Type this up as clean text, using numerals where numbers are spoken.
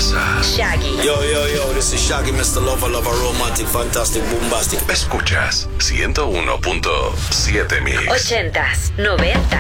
casa. Shaggy. Yo, this is Shaggy, Mr. Lover, romantic, fantastic, bombastic. Escuchas 101.7 Mix. 80s, 90s.